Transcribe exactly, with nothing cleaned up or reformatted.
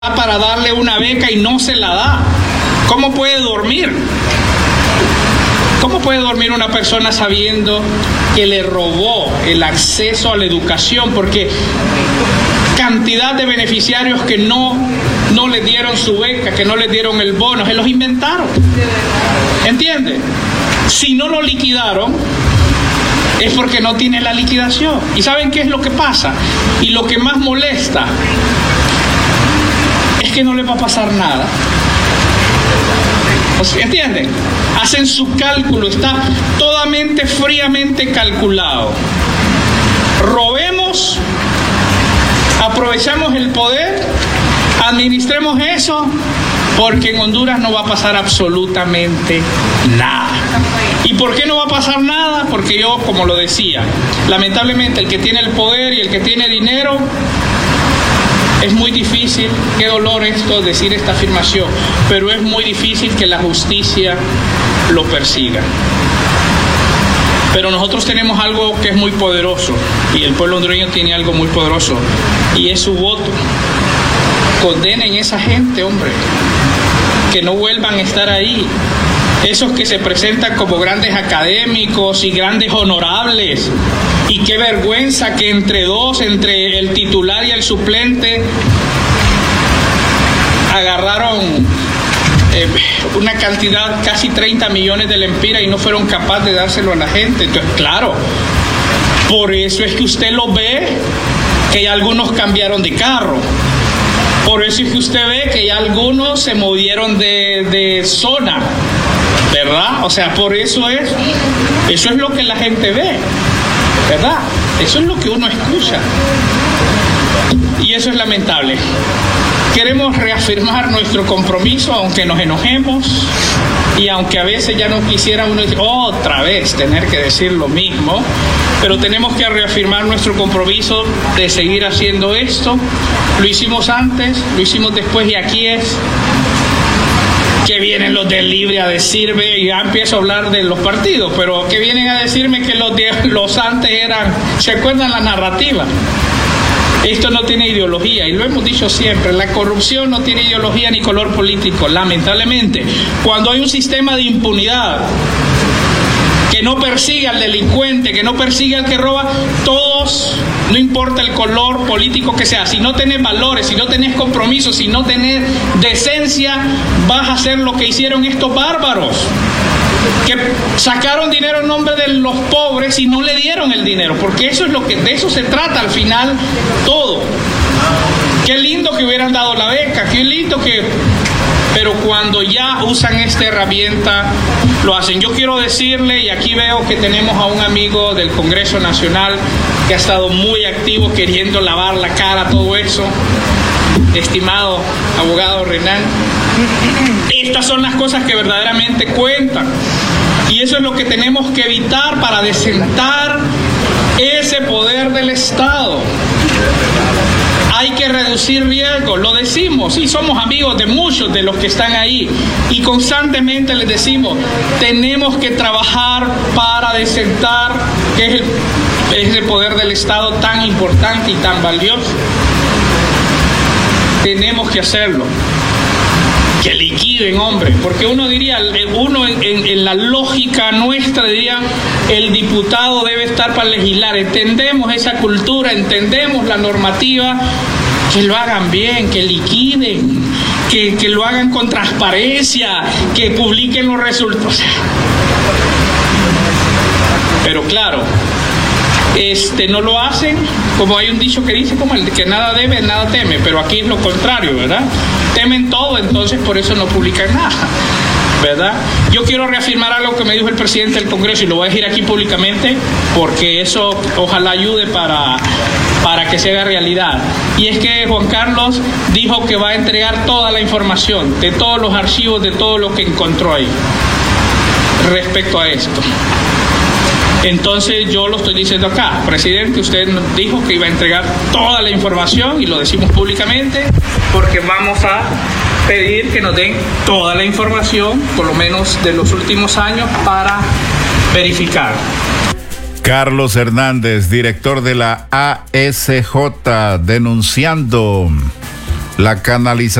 para darle una beca y no se la da. ¿Cómo puede dormir? ¿Cómo puede dormir una persona sabiendo que le robó el acceso a la educación? Porque cantidad de beneficiarios que no, no le dieron su beca, que no le dieron el bono, se los inventaron. ¿Entiende? Si no lo liquidaron, es porque no tiene la liquidación. ¿Y saben qué es lo que pasa? Y lo que más molesta es que no le va a pasar nada. ¿Entienden? Hacen su cálculo, está totalmente fríamente calculado. Robemos, aprovechamos el poder, administremos eso, porque en Honduras no va a pasar absolutamente nada. ¿Y por qué no va a pasar nada? Porque yo, como lo decía, lamentablemente el que tiene el poder y el que tiene dinero, es muy difícil, qué dolor esto decir esta afirmación, pero es muy difícil que la justicia lo persiga. Pero nosotros tenemos algo que es muy poderoso, y el pueblo hondureño tiene algo muy poderoso, y es su voto. Condenen a esa gente, hombre, que no vuelvan a estar ahí. Esos que se presentan como grandes académicos y grandes honorables. Y qué vergüenza que entre dos, entre el titular y el suplente, agarraron eh, una cantidad, casi treinta millones de lempiras y no fueron capaces de dárselo a la gente. Entonces, claro, por eso es que usted lo ve, que ya algunos cambiaron de carro. Por eso es que usted ve que ya algunos se movieron de, de zona, ¿verdad? O sea, por eso es, eso es lo que la gente ve, ¿verdad? Eso es lo que uno escucha. Y eso es lamentable. Queremos reafirmar nuestro compromiso, aunque nos enojemos y aunque a veces ya no quisiera uno decir, otra vez tener que decir lo mismo, pero tenemos que reafirmar nuestro compromiso de seguir haciendo esto. Lo hicimos antes, lo hicimos después y aquí es que vienen los del Libre a decirme, y ya empiezo a hablar de los partidos, pero que vienen a decirme que los, de, los antes eran, ¿se acuerdan la narrativa? Esto no tiene ideología, y lo hemos dicho siempre, la corrupción no tiene ideología ni color político, lamentablemente. Cuando hay un sistema de impunidad que no persigue al delincuente, que no persigue al que roba, todos, no importa el color político que sea, si no tenés valores, si no tenés compromisos, si no tenés decencia, vas a hacer lo que hicieron estos bárbaros, que sacaron dinero en nombre de los pobres y no le dieron el dinero, porque eso es lo que, de eso se trata al final todo. Qué lindo que hubieran dado la beca, qué lindo que... pero cuando ya usan esta herramienta, lo hacen. Yo quiero decirle, y aquí veo que tenemos a un amigo del Congreso Nacional que ha estado muy activo queriendo lavar la cara, todo eso, estimado abogado Renan, estas son las cosas que verdaderamente cuentan. Y eso es lo que tenemos que evitar para desentar ese poder del Estado. Hay que reducir riesgos, lo decimos, sí, somos amigos de muchos de los que están ahí y constantemente les decimos, tenemos que trabajar para desentar que es el, es el poder del Estado tan importante y tan valioso. Tenemos que hacerlo. Que liquiden, hombre, porque uno diría, uno en, en, en la lógica nuestra diría, el diputado debe estar para legislar. Entendemos esa cultura, entendemos la normativa, que lo hagan bien, que liquiden, que, que lo hagan con transparencia, que publiquen los resultados. Pero claro, este no lo hacen, como hay un dicho que dice, como el que nada debe, nada teme, pero aquí es lo contrario, ¿verdad? Temen todo, entonces por eso no publican nada, ¿verdad? Yo quiero reafirmar algo que me dijo el presidente del Congreso y lo voy a decir aquí públicamente porque eso ojalá ayude para, para que se haga realidad. Y es que Juan Carlos dijo que va a entregar toda la información de todos los archivos, de todo lo que encontró ahí respecto a esto. Entonces yo lo estoy diciendo acá, presidente, usted nos dijo que iba a entregar toda la información y lo decimos públicamente porque vamos a pedir que nos den toda la información, por lo menos de los últimos años, para verificar. Carlos Hernández, director de la A S J, denunciando la canalización